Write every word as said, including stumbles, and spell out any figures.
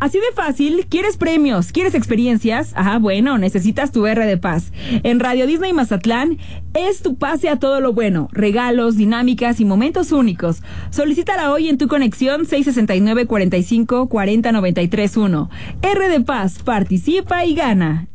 Así de fácil, ¿quieres premios? ¿Quieres experiencias? Ah, bueno, necesitas tu R de Paz. En Radio Disney Mazatlán es tu pase a todo lo bueno. Regalos, dinámicas y momentos únicos. Solicítala hoy en tu conexión seis sesenta y nueve, cuarenta y cinco, cuarenta, noventa y tres uno. R de Paz, participa y gana.